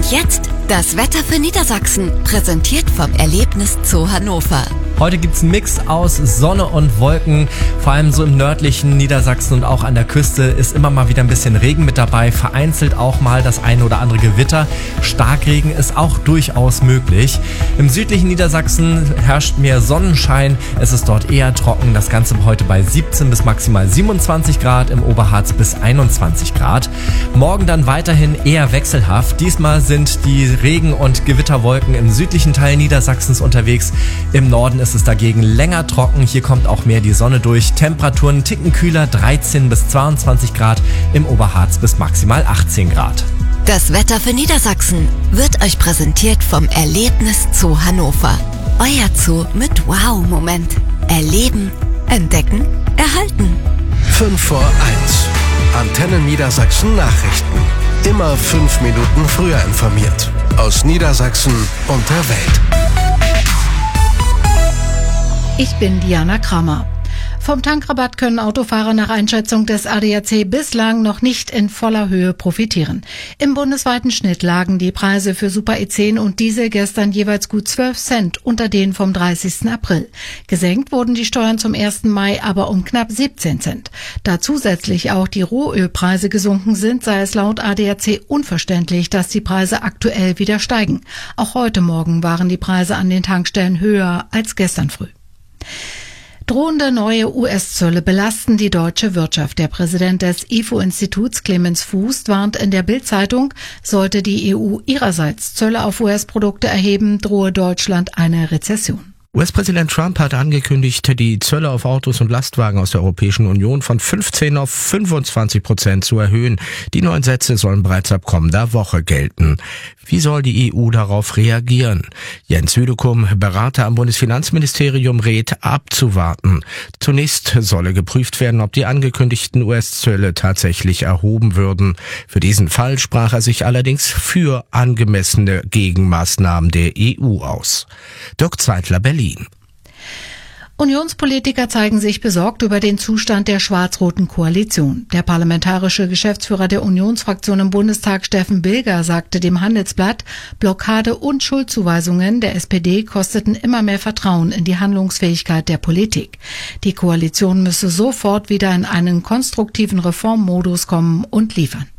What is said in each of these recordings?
Und jetzt das Wetter für Niedersachsen, präsentiert vom Erlebnis Zoo Hannover. Heute gibt's einen Mix aus Sonne und Wolken, vor allem so im nördlichen Niedersachsen und auch an der Küste ist immer mal wieder ein bisschen Regen mit dabei, vereinzelt auch mal das eine oder andere Gewitter. Starkregen ist auch durchaus möglich. Im südlichen Niedersachsen herrscht mehr Sonnenschein, es ist dort eher trocken, das Ganze heute bei 17 bis maximal 27 Grad, im Oberharz bis 21 Grad. Morgen dann weiterhin eher wechselhaft, diesmal sind die Regen- und Gewitterwolken im südlichen Teil Niedersachsens unterwegs, im Norden ist es dagegen länger trocken, hier kommt auch mehr die Sonne durch. Temperaturen ticken kühler, 13 bis 22 Grad, im Oberharz bis maximal 18 Grad. Das Wetter für Niedersachsen wird euch präsentiert vom Erlebnis Zoo Hannover. Euer Zoo mit Wow-Moment. Erleben, entdecken, erhalten. 5 vor 1. Antenne Niedersachsen Nachrichten. Immer 5 Minuten früher informiert. Aus Niedersachsen und der Welt. Ich bin Diana Kramer. Vom Tankrabatt können Autofahrer nach Einschätzung des ADAC bislang noch nicht in voller Höhe profitieren. Im bundesweiten Schnitt lagen die Preise für Super E10 und Diesel gestern jeweils gut 12 Cent unter denen vom 30. April. Gesenkt wurden die Steuern zum 1. Mai aber um knapp 17 Cent. Da zusätzlich auch die Rohölpreise gesunken sind, sei es laut ADAC unverständlich, dass die Preise aktuell wieder steigen. Auch heute Morgen waren die Preise an den Tankstellen höher als gestern früh. Drohende neue US-Zölle belasten die deutsche Wirtschaft. Der Präsident des IFO-Instituts, Clemens Fuß, warnt in der Bild-Zeitung, sollte die EU ihrerseits Zölle auf US-Produkte erheben, drohe Deutschland eine Rezession. US-Präsident Trump hat angekündigt, die Zölle auf Autos und Lastwagen aus der Europäischen Union von 15 auf 25% zu erhöhen. Die neuen Sätze sollen bereits ab kommender Woche gelten. Wie soll die EU darauf reagieren? Jens Südekum, Berater am Bundesfinanzministerium, rät abzuwarten. Zunächst solle geprüft werden, ob die angekündigten US-Zölle tatsächlich erhoben würden. Für diesen Fall sprach er sich allerdings für angemessene Gegenmaßnahmen der EU aus. Dirk Zeitler, Berlin. Unionspolitiker zeigen sich besorgt über den Zustand der schwarz-roten Koalition. Der parlamentarische Geschäftsführer der Unionsfraktion im Bundestag, Steffen Bilger, sagte dem Handelsblatt, Blockade und Schuldzuweisungen der SPD kosteten immer mehr Vertrauen in die Handlungsfähigkeit der Politik. Die Koalition müsse sofort wieder in einen konstruktiven Reformmodus kommen und liefern.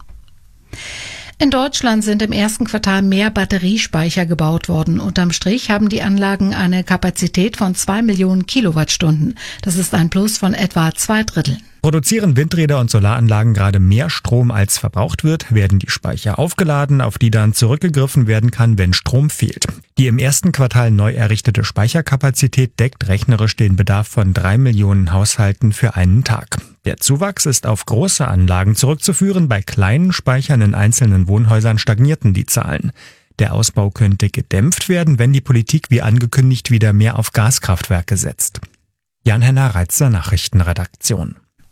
In Deutschland sind im ersten Quartal mehr Batteriespeicher gebaut worden. Unterm Strich haben die Anlagen eine Kapazität von 2 Millionen Kilowattstunden. Das ist ein Plus von etwa 2/3. Produzieren Windräder und Solaranlagen gerade mehr Strom als verbraucht wird, werden die Speicher aufgeladen, auf die dann zurückgegriffen werden kann, wenn Strom fehlt. Die im ersten Quartal neu errichtete Speicherkapazität deckt rechnerisch den Bedarf von 3 Millionen Haushalten für einen Tag. Der Zuwachs ist auf große Anlagen zurückzuführen, bei kleinen Speichern in einzelnen Wohnhäusern stagnierten die Zahlen. Der Ausbau könnte gedämpft werden, wenn die Politik wie angekündigt wieder mehr auf Gaskraftwerke setzt. Jan-Henner Reitzer, Nachrichtenredaktion.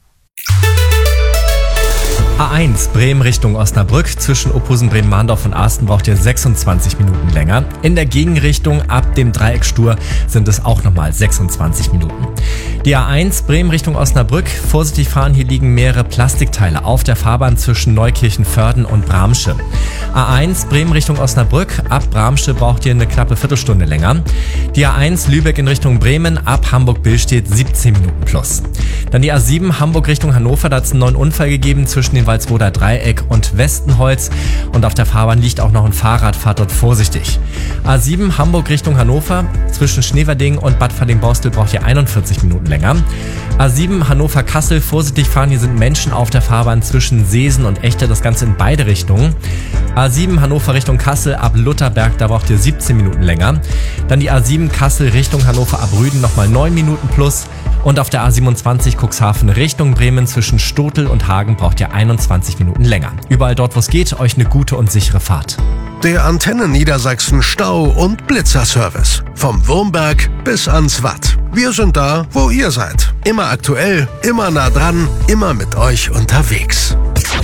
A1 Bremen Richtung Osnabrück. Zwischen Ophusen, Bremen-Mahndorf und Asten braucht ihr 26 Minuten länger. In der Gegenrichtung ab dem Dreieck Stur sind es auch nochmal 26 Minuten. Die A1 Bremen Richtung Osnabrück. Vorsichtig fahren, hier liegen mehrere Plastikteile auf der Fahrbahn zwischen Neukirchen-Vörden und Bramsche. A1 Bremen Richtung Osnabrück. Ab Bramsche braucht ihr eine knappe Viertelstunde länger. Die A1 Lübeck in Richtung Bremen. Ab Hamburg-Billstedt 17 Minuten plus. Dann die A7 Hamburg Richtung Hannover. Da hat es einen neuen Unfall gegeben zwischen den Walsroder Dreieck und Westenholz. Und auf der Fahrbahn liegt auch noch ein Fahrrad. Fahrt dort vorsichtig. A7 Hamburg Richtung Hannover. Zwischen Schneverding und Bad Falling-Borstel braucht ihr 41 Minuten länger. A7 Hannover-Kassel. Vorsichtig fahren. Hier sind Menschen auf der Fahrbahn zwischen Seesen und Echte. Das Ganze in beide Richtungen. A7 Hannover Richtung Kassel ab Lutherberg. Da braucht ihr 17 Minuten länger. Dann die A7 Kassel Richtung Hannover ab Rüden nochmal 9 Minuten plus. Und auf der A27 Cuxhaven Richtung Bremen zwischen Stotel und Hagen braucht ihr 21 Minuten länger. Überall dort, wo es geht, euch eine gute und sichere Fahrt. Der Antenne Niedersachsen Stau- und Blitzerservice. Vom Wurmberg bis ans Watt. Wir sind da, wo ihr seid. Immer aktuell, immer nah dran, immer mit euch unterwegs.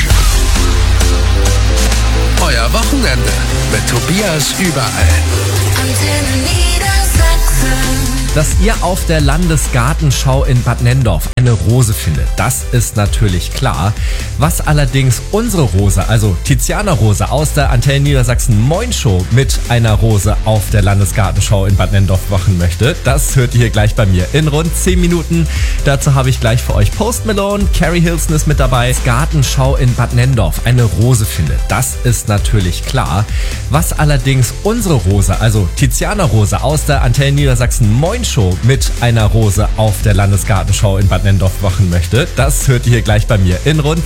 Euer Wochenende mit Tobias überall. Antenne Niedersachsen. Dass ihr auf der Landesgartenschau in Bad Nenndorf eine Rose findet, das ist natürlich klar. Was allerdings unsere Rose, also Tiziana Rose aus der Antenne Niedersachsen Moin Show mit einer Rose auf der Landesgartenschau in Bad Nenndorf machen möchte, das hört ihr hier gleich bei mir in rund 10 Minuten. Dazu habe ich gleich für euch Post Malone, Carrie Hilson ist mit dabei. Gartenschau in Bad Nenndorf eine Rose findet, das ist natürlich klar. Was allerdings unsere Rose, also Tiziana Rose aus der Antenne Niedersachsen Moin Show mit einer Rose auf der Landesgartenschau in Bad Nenndorf machen möchte, das hört ihr hier gleich bei mir in rund